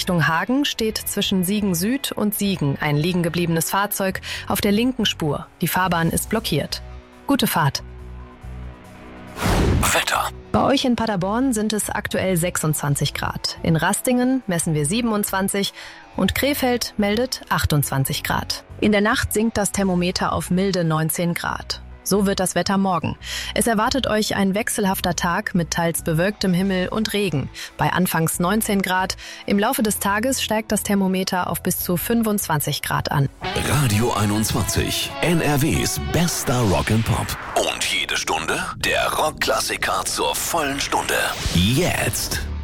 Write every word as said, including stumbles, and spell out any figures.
Richtung Hagen steht zwischen Siegen Süd und Siegen ein liegen gebliebenes Fahrzeug auf der linken Spur. Die Fahrbahn ist blockiert. Gute Fahrt. Wetter. Bei euch in Paderborn sind es aktuell sechsundzwanzig Grad. In Rastingen messen wir siebenundzwanzig und Krefeld meldet achtundzwanzig Grad. In der Nacht sinkt das Thermometer auf milde neunzehn Grad. So wird das Wetter morgen. Es erwartet euch ein wechselhafter Tag mit teils bewölktem Himmel und Regen. Bei anfangs neunzehn Grad. Im Laufe des Tages steigt das Thermometer auf bis zu fünfundzwanzig Grad an. Radio einundzwanzig, N R Ws bester Rock and Pop. Und jede Stunde der Rockklassiker zur vollen Stunde. Jetzt.